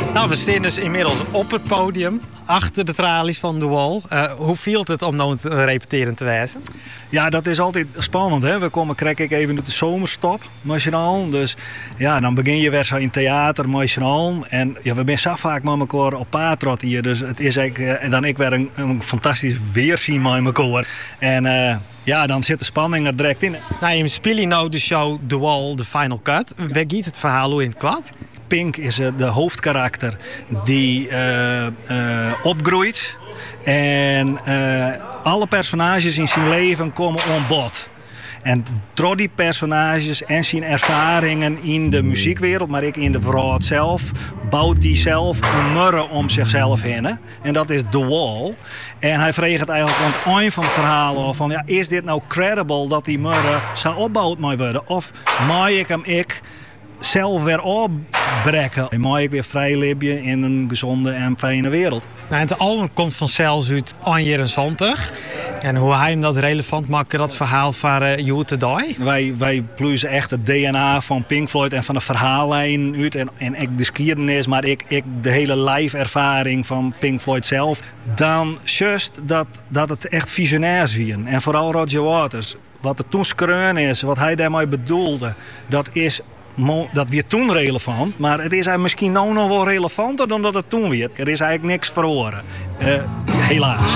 Nou, we staan dus inmiddels op het podium, achter de tralies van The Wall. Hoe viel het om nou te repeteren te wezen? Ja, dat is altijd spannend. Hè? Krijg ik even de zomerstop, machinaal. Dus ja, dan begin je weer zo in theater, machinaal. En ja, we zijn zo vaak met elkaar op paatrot hier. Dus het is eigenlijk, en dan ik weer een fantastisch weerzien met elkaar. En ja, dan zit de spanning er direct in. Nou, je speelt nou de show The Wall, The Final Cut. Waar gaat het verhaal in het kwad? Pink is de hoofdkarakter die opgroeit. En alle personages in zijn leven komen aan bod. En door die personages en zijn ervaringen in de muziekwereld, maar ook in de vrouw zelf, bouwt hij zelf een murre om zichzelf heen. Hè? En dat is The Wall. En hij vreegt het eigenlijk aan het eind van het verhaal af van, ja, is dit nou credible dat die murre zou opbouwd moet worden? Of mag ik hem zelf weer opbrekken? En mag ik weer vrij leven in een gezonde en fijne wereld? Nou, het album komt vanzelf uit 1 en hoe hij hem dat relevant maakt, dat verhaal van You Today. Wij pluizen echt het DNA van Pink Floyd en van de verhaallijn uit. En ik de geschiedenis, maar ik de hele live-ervaring van Pink Floyd zelf. Dan just dat het echt visionairs was. En vooral Roger Waters. Wat er toen skreun is, wat hij daarmee bedoelde, dat weer toen relevant, maar het is eigenlijk misschien nou nog wel relevanter dan dat het toen werd. Er is eigenlijk niks verloren. Helaas.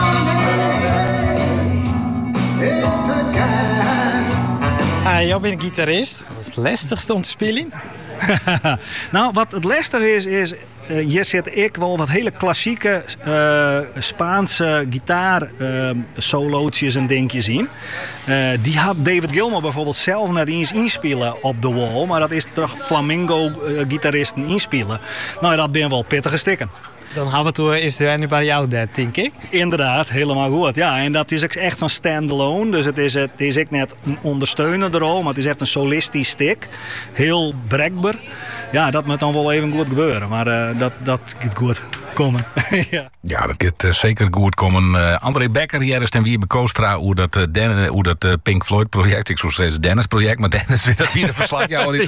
Jij bent een gitarist. Wat is het lastigste om te spelen? Nou, wat het lastige is hier zit ik wel wat hele klassieke Spaanse gitaar solootjes en dingetjes in. Die had David Gilmour bijvoorbeeld zelf net eens inspelen op The Wall, maar dat is toch flamenco-gitaristen inspelen. Nou, dat ben wel pittige stikken. Dan hebben we het Is There Anybody Out There, denk ik. Inderdaad, helemaal goed. Ja, en dat is echt zo'n standalone. Dus het is ook net een ondersteunende rol, maar het is echt een solistisch stuk. Heel brekbaar. Ja, dat moet dan wel even goed gebeuren. Maar dat gaat goed komen. Ja, dat gaat zeker goed komen. André Becker, hier is ten wie bekoostra hoe dat Pink Floyd project, ik zou zeggen Dennis project, maar Dennis weet dat weer een verslag.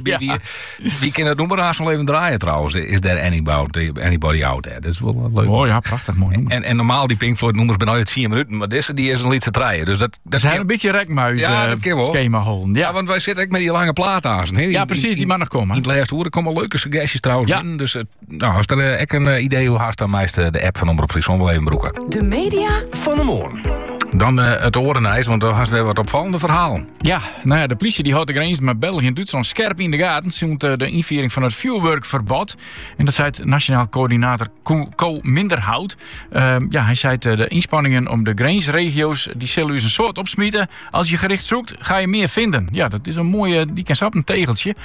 Wie kan dat noemen? Haast wel even draaien trouwens. Is there anybody out there? Dat is wel leuk. Oh ja, prachtig mooi. En normaal die Pink Floyd noemers ben nooit 10 minuten, maar deze die is een lied te draaien. Dus dat zijn een beetje rekmuis schema holen. Ja, want wij zitten ook met die lange plaat aan. Ja, precies, die mag nog komen. In het laatste horen komen leuke suggesties trouwens in. Dus als er echt een idee hoe haast dan meest de app van Omroep Friesland wel even broeken. De media van de morgen. Dan het orenijs, want daar was weer wat opvallende verhalen. Ja, nou ja, de politie die houdt de grens met België en Duitsland scherp in de gaten sinds de invoering van het vuurwerkverbod. En dat zei het Nationaal Coördinator Co Minderhout. Hij zei de inspanningen om de grensregio's, die zullen dus een soort opsmieten. Als je gericht zoekt, ga je meer vinden. Ja, dat is een mooie, die kan sap een tegeltje.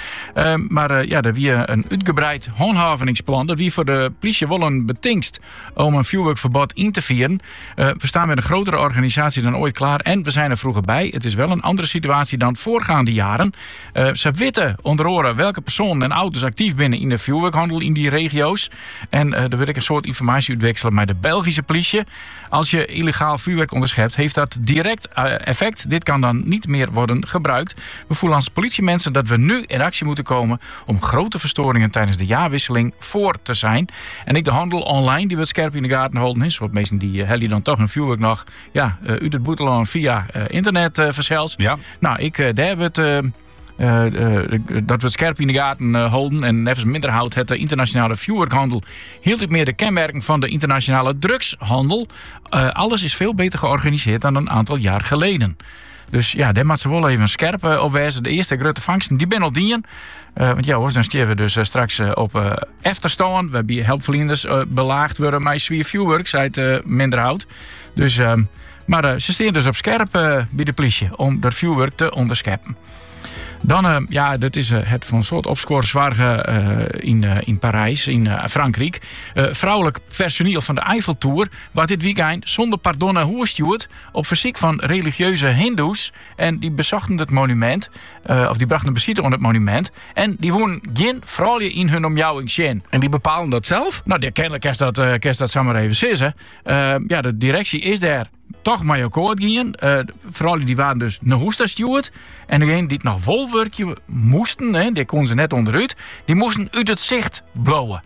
Er weer een uitgebreid handhavingsplan. Dat wie voor de politie wel een betingst om een vuurwerkverbod in te vieren. We staan met een grotere organisatie dan ooit klaar en we zijn er vroeger bij. Het is wel een andere situatie dan voorgaande jaren. Ze weten onder oren welke personen en auto's actief binnen in de vuurwerkhandel in die regio's. En daar wil ik een soort informatie uitwisselen met de Belgische politie. Als je illegaal vuurwerk onderschept, heeft dat direct effect. Dit kan dan niet meer worden gebruikt. We voelen als politiemensen dat we nu in actie moeten komen om grote verstoringen tijdens de jaarwisseling voor te zijn. En ik de handel online, die wil scherp in de gaten houden. Een soort mensen die hellen dan toch een vuurwerk nog uit het boeteloon via internet verzels. Ja. Nou, daar wordt dat we het scherp in de gaten houden. En even minder houdt het de internationale vuurwerkhandel hield ik meer de kenmerken van de internationale drugshandel. Alles is veel beter georganiseerd dan een aantal jaar geleden. Dus ja, daar moet ze wel even scherp op wijzen. De eerste grote vangsten, die ben al dienen. Want ja hoor, dan stieren we dus straks op efterstaan. We hebben helpverleners belaagd worden met zwier vuurwerk, zei het Minderhout. Dus, maar ze staan dus op scherp bij de politie om dat vuurwerk te onderscheppen. Dan, dat is het van een soort opscoreswarge in Parijs, in Frankrijk. Vrouwelijk personeel van de Eiffeltour wat dit weekend zonder pardon hoerstuurt op verzoek van religieuze hindoes. En die bezochten het monument, of die brachten bezitter op het monument. En die woonden geen vrouwen in hun omjouwing zien. En die bepalen dat zelf? Nou, kennelijk kan dat samen even zeggen. De directie is daar toch maar akkoord gaan. Vooral die waren dus naar Hoesta stuurd. En degene die het nog volwerkje moesten, die konden ze net onderuit, die moesten uit het zicht blowen.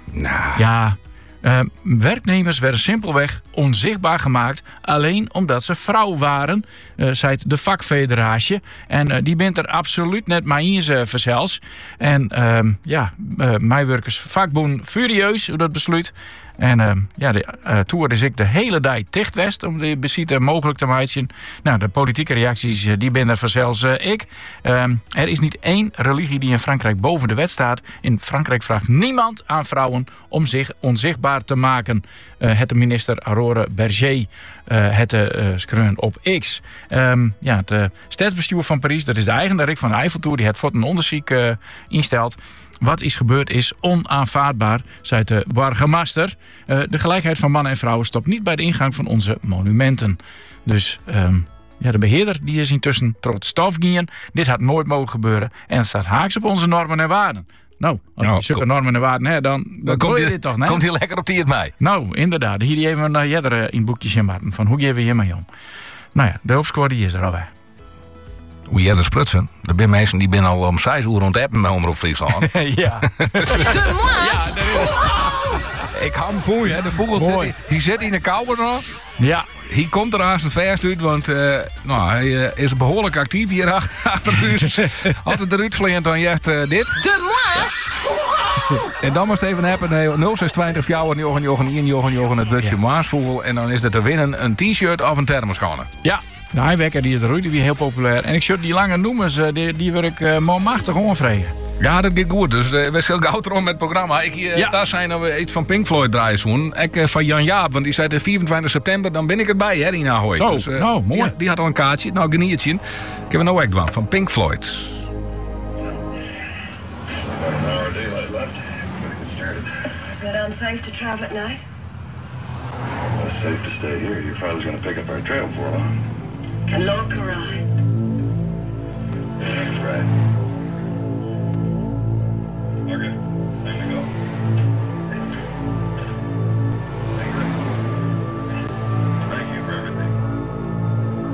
Nou, Ja, werknemers werden simpelweg onzichtbaar gemaakt alleen omdat ze vrouw waren, zei de vakfederatie. En die bent er absoluut net maar eens verzels. En mijnwerkers vakboen furieus hoe dat besluit. En de tour is ik de hele dag dicht west om de bezieter mogelijk te maken. Nou, de politieke reacties die ben er vanzelfs ik. Er is niet één religie die in Frankrijk boven de wet staat. In Frankrijk vraagt niemand aan vrouwen om zich onzichtbaar te maken. Het minister Aurore Berger het schreeuwen op X. Het stadsbestuur van Parijs, dat is de eigenaar van de Eiffeltour, die het voor een onderzoek instelt. Wat is gebeurd is onaanvaardbaar, zei de burgemeester. De gelijkheid van mannen en vrouwen stopt niet bij de ingang van onze monumenten. Dus de beheerder die is intussen trots stof gaan. Dit had nooit mogen gebeuren en het staat haaks op onze normen en waarden. Nou, als je zulke normen en waarden hebt, dan komt je dit toch, nee? Komt hier lekker op die het mij. Nou, inderdaad. Hier even een jeder in boekjes in Marten. Van hoe gaan we hiermee om? Nou ja, de hoofdscore die is er alweer. Hoe jij er sprutsen. Er zijn mensen die al om 6 uur rond appen bij Omroep Friesland. Ja. De Moas! Ik hou hem voor je. De vogel zit in de koude nog. Ja. Hij komt er haast een verst uit, want hij is behoorlijk actief hier achter huis. Altijd eruit vliegend dan juist dit. De Moas! En dan moest even hebben 0620 4 het butje Maasvogel. En dan is er te winnen een t-shirt of een thermoskanne. Ja. De Heiwekker die is er die weer heel populair. En ik zit die lange noemers, die wil ik machtig onvregen. Ja, dat gaat goed. Dus we zullen gauw erom met het programma. Daar zijn we iets van Pink Floyd draaien zoen. Ik van Jan Jaap, want die zei de 24 september, dan ben ik erbij, hè, in Ahoy. Zo, dus, mooi. Ja, die had al een kaartje. Nou, genietje. Ik heb er nou echt wat van Pink Floyd. Safe to travel at night? It's safe to stay here. Your father's going to pick up our trail for us. And Lord Karai.